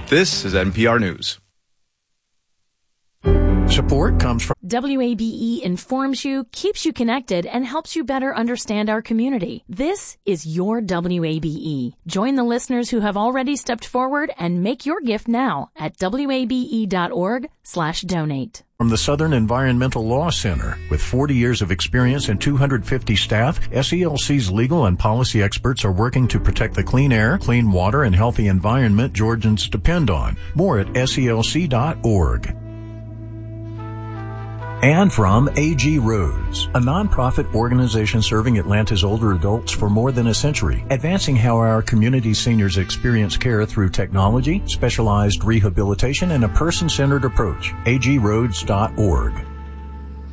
This is NPR News. Support comes from WABE informs you, keeps you connected, and helps you better understand our community. This is your WABE. Join the listeners who have already stepped forward and make your gift now at wabe.org/donate. From the Southern Environmental Law Center. With 40 years of experience and 250 staff, SELC's legal and policy experts are working to protect the clean air, clean water, and healthy environment Georgians depend on. More at SELC.org. And from AG Roads, a nonprofit organization serving Atlanta's older adults for more than a century, advancing how our community seniors experience care through technology, specialized rehabilitation, and a person-centered approach. agroads.org.